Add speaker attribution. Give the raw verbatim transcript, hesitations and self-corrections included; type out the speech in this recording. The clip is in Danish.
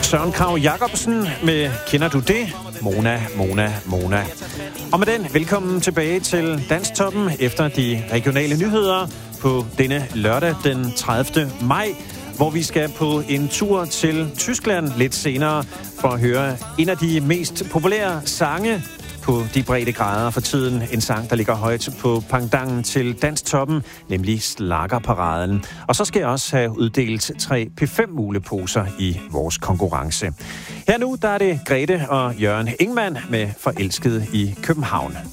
Speaker 1: Søren Kragh Jacobsen med Kender du det? Mona, Mona, Mona. Og med den, velkommen tilbage til Danstoppen efter de regionale nyheder på denne lørdag den tredivte maj, hvor vi skal på en tur til Tyskland lidt senere for at høre en af de mest populære sange på de brede grader for tiden. En sang, der ligger højt på pangdangen til Danstoppen, nemlig Schlagerparaden. Og så skal jeg også have uddelt tre P fem muleposer i vores konkurrence. Her nu, der er det Grete og Jørgen Ingmann med Forelsket i København.